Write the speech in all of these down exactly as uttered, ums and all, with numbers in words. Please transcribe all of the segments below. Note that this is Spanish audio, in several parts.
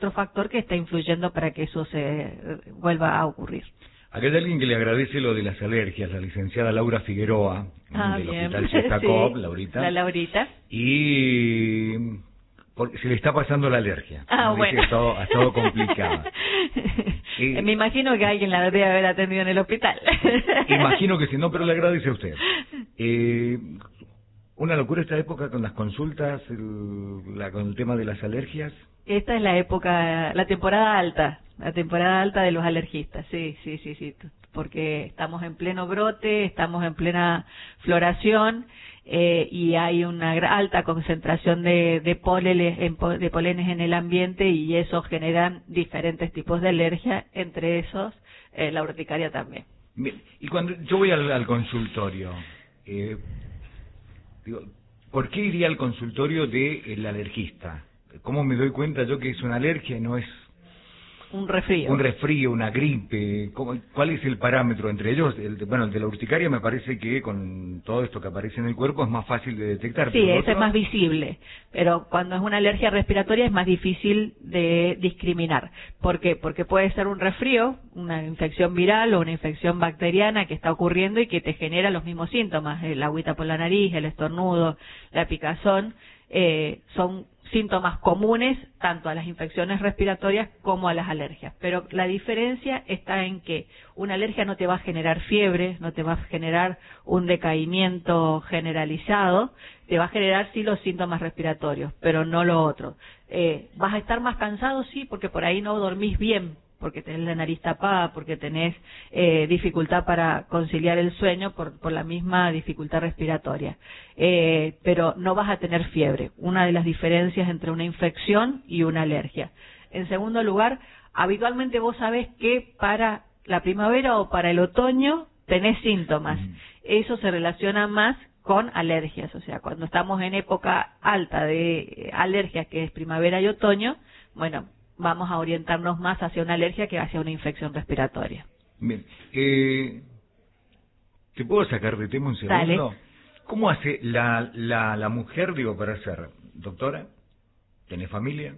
otro factor que está influyendo para que eso se vuelva a ocurrir. Acá hay alguien que le agradece lo de las alergias, la licenciada Laura Figueroa, ah, del bien. Hospital Chestakov, sí, Laurita. La Laurita. Y porque se le está pasando la alergia. Ah, bueno. Ha estado, ha estado complicada. eh, Me imagino que alguien la debe haber atendido en el hospital. Imagino que sí, no, pero le agradece a usted. Eh, una locura esta época con las consultas, el, la, con el tema de las alergias. Esta es la época, la temporada alta, la temporada alta de los alergistas, sí, sí, sí, sí, porque estamos en pleno brote, estamos en plena floración eh, y hay una alta concentración de, de, pólenes, de polenes en el ambiente y eso genera diferentes tipos de alergia, entre esos eh, la urticaria también. Bien, y cuando yo voy al, al consultorio, eh, digo, ¿por qué iría al consultorio del alergista? ¿Cómo me doy cuenta yo que es una alergia y no es un resfrío? Un resfrío, una gripe. ¿Cómo, ¿Cuál es el parámetro entre ellos? El de, bueno, el de la urticaria me parece que con todo esto que aparece en el cuerpo es más fácil de detectar. Sí, ese otro... es más visible, pero cuando es una alergia respiratoria es más difícil de discriminar. ¿Por qué? Porque puede ser un resfrío, una infección viral o una infección bacteriana que está ocurriendo y que te genera los mismos síntomas, el agüita por la nariz, el estornudo, la picazón, eh, son síntomas comunes tanto a las infecciones respiratorias como a las alergias. Pero la diferencia está en que una alergia no te va a generar fiebre, no te va a generar un decaimiento generalizado, te va a generar sí los síntomas respiratorios, pero no lo otro. Eh, ¿Vas a estar más cansado? Sí, porque por ahí no dormís bien, porque tenés la nariz tapada, porque tenés eh, dificultad para conciliar el sueño por, por la misma dificultad respiratoria. Eh, pero no vas a tener fiebre, una de las diferencias entre una infección y una alergia. En segundo lugar, habitualmente vos sabés que para la primavera o para el otoño tenés síntomas. Eso se relaciona más con alergias, o sea, cuando estamos en época alta de alergias, que es primavera y otoño, bueno, vamos a orientarnos más hacia una alergia que hacia una infección respiratoria. Bien. Eh, ¿Te puedo sacar de tema un segundo? Dale. ¿Cómo hace la, la, la mujer, digo, para ser doctora? ¿Tenés familia?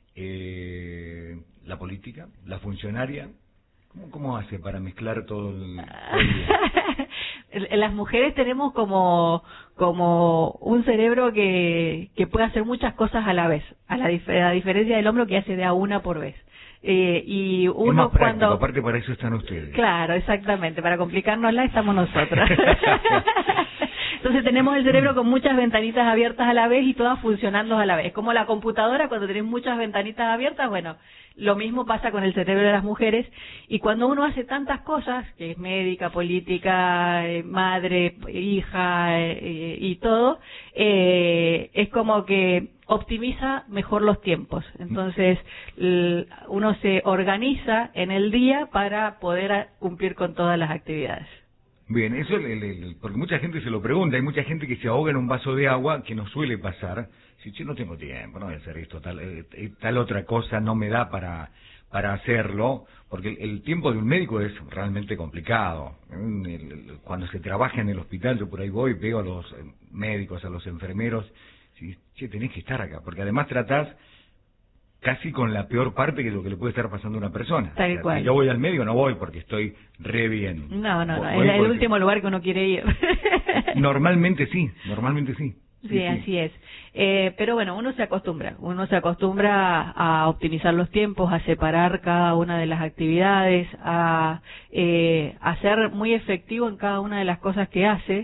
Eh, ¿La política? ¿La funcionaria? ¿Cómo, cómo hace para mezclar todo el, todo el día? Las mujeres tenemos como como un cerebro que, que puede hacer muchas cosas a la vez, a la, dif a la diferencia del hombre que hace de a una por vez. Eh, y uno es más práctico, cuando aparte para eso están ustedes. Claro, exactamente, para complicárnosla estamos nosotros. Entonces tenemos el cerebro con muchas ventanitas abiertas a la vez y todas funcionando a la vez. Como la computadora, cuando tenés muchas ventanitas abiertas, bueno, lo mismo pasa con el cerebro de las mujeres. Y cuando uno hace tantas cosas, que es médica, política, eh, madre, hija eh, y todo, eh, es como que optimiza mejor los tiempos. Entonces, uno se organiza en el día para poder cumplir con todas las actividades. Bien, eso el, el, el, porque mucha gente se lo pregunta, hay mucha gente que se ahoga en un vaso de agua, que no suele pasar. Si yo no tengo tiempo, no voy a hacer esto, tal, eh, tal otra cosa no me da para para hacerlo, porque el, el tiempo de un médico es realmente complicado. El, el, cuando se trabaja en el hospital, yo por ahí voy, veo a los médicos, a los enfermeros, si che, tenés que estar acá, porque además tratás casi con la peor parte que lo que le puede estar pasando a una persona. Tal o sea, cual. Si yo voy al médico no voy porque estoy re bien. No, no, no, voy es el porque... último lugar que uno quiere ir. Normalmente sí, normalmente sí. Sí, sí, sí. así es. Eh, pero bueno, uno se acostumbra, uno se acostumbra a optimizar los tiempos, a separar cada una de las actividades, a, eh, a ser muy efectivo en cada una de las cosas que hace,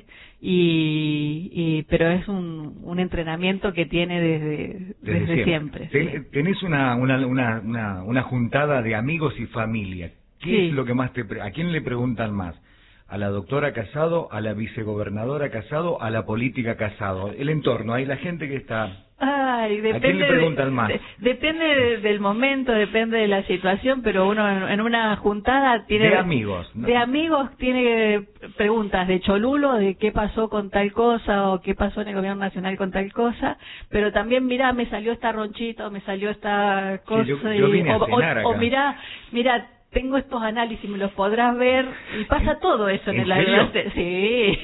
y, y pero es un, un entrenamiento que tiene desde, desde, desde siempre. siempre. Sí. Tenés una, una, una, una, una juntada de amigos y familia. ¿Qué sí. es lo que más te... ¿A quién le preguntan más? ¿A la doctora Casado, a la vicegobernadora Casado, a la política Casado? El entorno, hay la gente que está... Ay, depende, ¿A quién le preguntan de, más? De, depende de, del momento, depende de la situación, pero uno en, en una juntada tiene... De amigos. ¿no? De amigos tiene preguntas de cholulo, de qué pasó con tal cosa o qué pasó en el gobierno nacional con tal cosa, pero también, mirá, me salió esta ronchita o me salió esta cosa... Sí, yo, yo vine y, a o, cenar o, acá. o mirá, mirá, tengo estos análisis, me los podrás ver, y pasa todo eso en, ¿En el serio? Sí.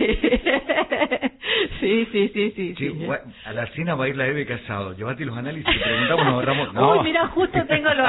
sí, sí, sí, sí. Sí, sí. A la cena va a ir la Eve Casado. Llévate los análisis y preguntamos, nos agarramos... No. Uy, mira, justo tengo los